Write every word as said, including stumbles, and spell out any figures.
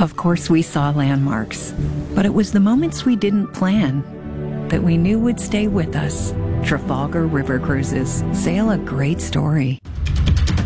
Of course, we saw landmarks, but it was the moments we didn't plan that we knew would stay with us. Trafalgar River Cruises sail a great story.